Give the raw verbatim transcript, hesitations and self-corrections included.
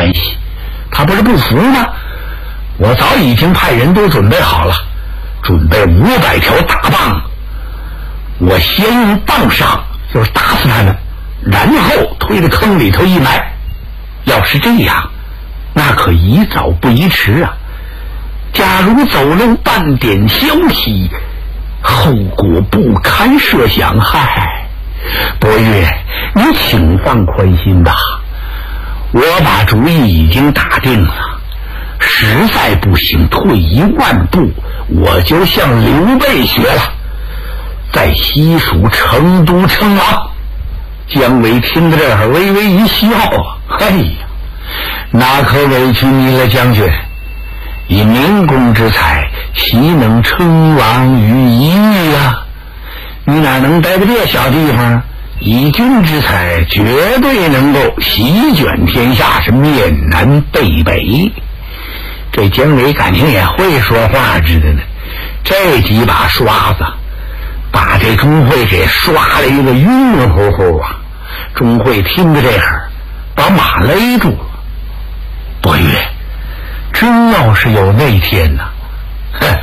关系，他不是不服吗？我早已经派人都准备好了，准备五百条大棒，我先用棒上就是打死他们，然后推着坑里头一埋。要是这样，那可宜早不宜迟啊！假如走漏半点消息，后果不堪设想。嗨，伯岳，你请放宽心吧，我把主意已经打定了，实在不行，退一万步，我就向刘备学了，在西蜀成都称王。姜维听到这儿微微一笑啊，哎呀，那可委屈你了，将军，以明公之才，岂能称王于一役啊？你哪能待在这小地方？以君之才，绝对能够席卷天下，是面南背北。这姜维感情也会说话知道呢，这几把刷子把这钟会给刷了一个晕晕乎乎啊！钟会听着这会儿，把马勒住了。伯岳，真要是有那天呢，哼，